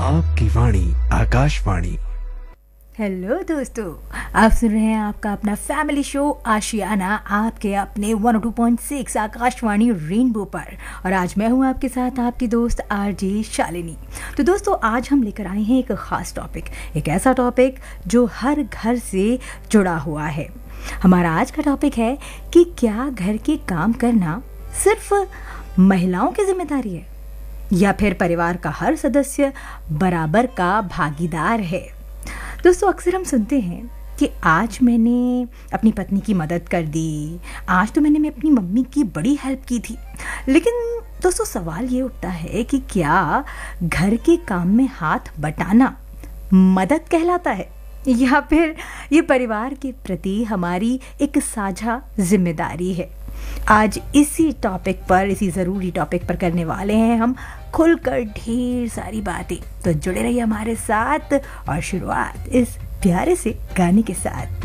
आपकी वाणी आकाशवाणी। हेलो दोस्तों, आप सुन रहे हैं आपका अपना फैमिली शो आशियाना आपके अपने 102.6 आकाशवाणी रेनबो पर। और आज मैं हूं आपके साथ आपकी दोस्त आरजे शालिनी। तो दोस्तों, आज हम लेकर आए हैं एक ख़ास टॉपिक, एक ऐसा टॉपिक जो हर घर से जुड़ा हुआ है। हमारा आज का टॉपिक है कि क्या घर के काम करना सिर्फ महिलाओं की जिम्मेदारी है या फिर परिवार का हर सदस्य बराबर का भागीदार है। दोस्तों, अक्सर हम सुनते हैं कि आज मैंने अपनी पत्नी की मदद कर दी, आज तो मैंने अपनी मम्मी की बड़ी हेल्प की थी। लेकिन दोस्तों, सवाल ये उठता है कि क्या घर के काम में हाथ बटाना मदद कहलाता है या फिर ये परिवार के प्रति हमारी एक साझा जिम्मेदारी है। आज इसी टॉपिक पर, इसी ज़रूरी टॉपिक पर करने वाले हैं हम खुलकर ढेर सारी बातें। तो जुड़े रहिए हमारे साथ और शुरुआत इस प्यारे से गाने के साथ।